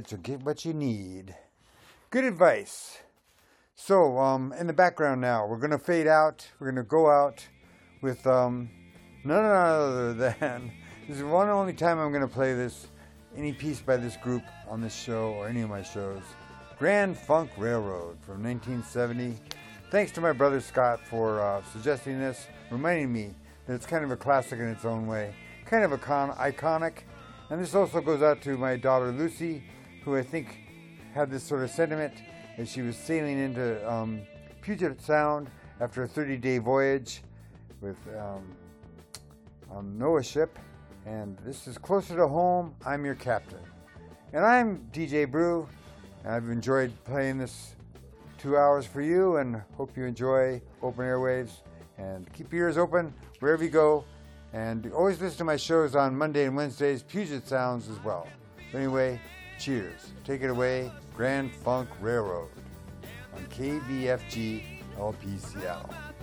so get what you need. Good advice. So, in the background now, we're going to fade out. We're going to go out with none other than, this is one only time I'm going to play any piece by this group on this show or any of my shows. Grand Funk Railroad from 1970. Thanks to my brother Scott for suggesting this, reminding me that it's kind of a classic in its own way, kind of iconic. And this also goes out to my daughter Lucy, who I think had this sort of sentiment as she was sailing into Puget Sound after a 30-day voyage with on Noah's ship. And this is Closer to Home, I'm Your Captain. And I'm DJ Brew, and I've enjoyed playing this 2 hours for you, and hope you enjoy Open Airwaves. And keep your ears open wherever you go. And always listen to my shows on Monday and Wednesdays, Puget Sounds as well. But anyway, cheers. Take it away, Grand Funk Railroad on KBFG LP Seattle.